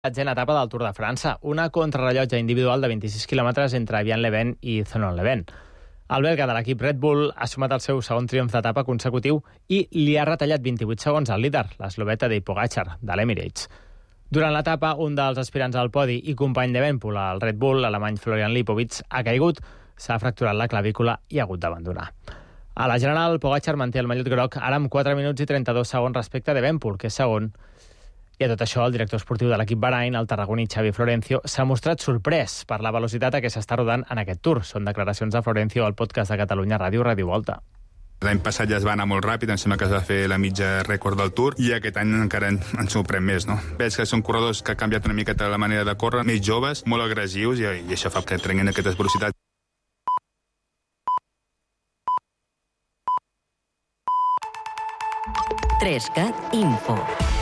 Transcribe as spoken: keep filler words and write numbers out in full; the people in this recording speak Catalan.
Setzena etapa del Tour de França, una contrarrellotge individual de vint-i-sis quilòmetres entre Evian Leven i Thonon Leven. El belga de l'equip Red Bull ha sumat el seu segon triomf d'etapa consecutiu i li ha retallat vint-i-vuit segons al líder, l'eslovè Tadej Pogačar, de l'Emirates. Durant l'etapa, un dels aspirants al podi i company d'Evenpool al Red Bull, l'alemany Florian Lipovic, ha caigut, s'ha fracturat la clavícula i ha hagut d'abandonar. A la general, Pogačar manté el mallot groc ara amb quatre minuts i trenta-dos segons respecte d'Evenpool, que és segon. I a tot això, el director esportiu de l'equip Bahrain, el tarragoní Xavi Florencio, s'ha mostrat sorprès per la velocitat a què s'està rodant en aquest Tour. Són declaracions de Florencio al podcast de Catalunya Ràdio, Ràdio Volta. L'any passat ja es va anar molt ràpid, em sembla que es va fer la mitja rècord del Tour, i aquest any encara en, en sorprèn més, no? Veig que són corredors que han canviat una miqueta la manera de córrer, més joves, molt agressius, i, i això fa que trenguin aquestes velocitats. tres cat Info.